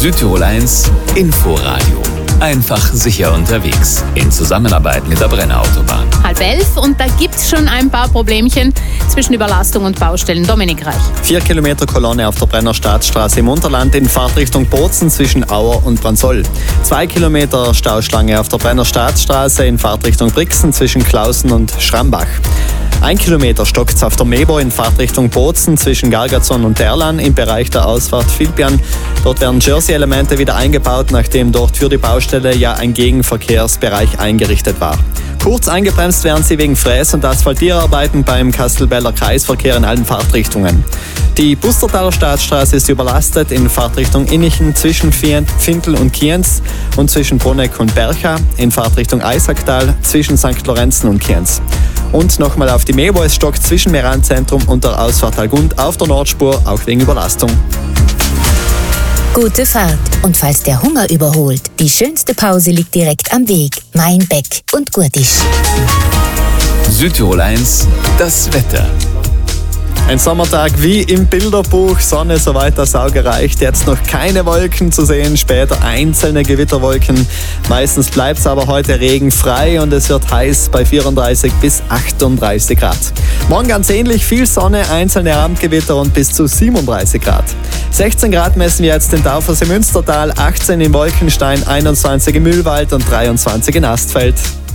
Südtirol 1 Inforadio. Einfach sicher unterwegs. In Zusammenarbeit mit der Brenner Autobahn. 10:30 und da gibt's schon ein paar Problemchen zwischen Überlastung und Baustellen. Dominik Reich. 4 Kilometer Kolonne auf der Brenner Staatsstraße im Unterland in Fahrtrichtung Bozen zwischen Auer und Bransoll. 2 Kilometer Stauschlange auf der Brenner Staatsstraße in Fahrtrichtung Brixen zwischen Klausen und Schrambach. 1 Kilometer stockt's auf der Mebo in Fahrtrichtung Bozen zwischen Gargazon und Derlan im Bereich der Ausfahrt Vilpian. Dort werden Jersey-Elemente wieder eingebaut, nachdem dort für die Baustelle ja ein Gegenverkehrsbereich eingerichtet war. Kurz eingebremst werden sie wegen Fräs- und Asphaltierarbeiten beim Kastelbeller Kreisverkehr in allen Fahrtrichtungen. Die Bustertaler Staatsstraße ist überlastet in Fahrtrichtung Innichen zwischen Fintel und Kienz und zwischen Bruneck und Bercha, in Fahrtrichtung Eisacktal zwischen St. Lorenzen und Kienz. Und nochmal auf die Mebo, es stockt zwischen Meranzentrum und der Ausfahrt Algund auf der Nordspur, auch wegen Überlastung. Gute Fahrt. Und falls der Hunger überholt, die schönste Pause liegt direkt am Weg. Mainbeck und Gurtisch. Südtirol 1, das Wetter. Ein Sommertag wie im Bilderbuch, Sonne soweit das Auge reicht, jetzt noch keine Wolken zu sehen, später einzelne Gewitterwolken. Meistens bleibt es aber heute regenfrei und es wird heiß bei 34 bis 38 Grad. Morgen ganz ähnlich, viel Sonne, einzelne Abendgewitter und bis zu 37 Grad. 16 Grad messen wir jetzt in Daufers im Münstertal, 18 in Wolkenstein, 21 im Mühlwald und 23 in Astfeld.